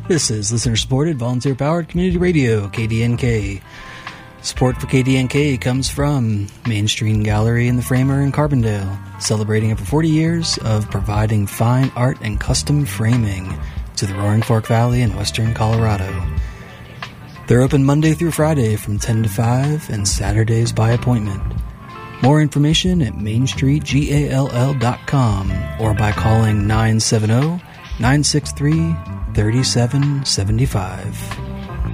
This is listener-supported, volunteer-powered community radio, KDNK. Support for KDNK comes from Main Street Gallery in the Framer in Carbondale, celebrating over 40 years of providing fine art and custom framing to the Roaring Fork Valley in western Colorado. They're open Monday through Friday from 10 to 5 and Saturdays by appointment. More information at mainstreetgall.com or by calling 970-963-3775.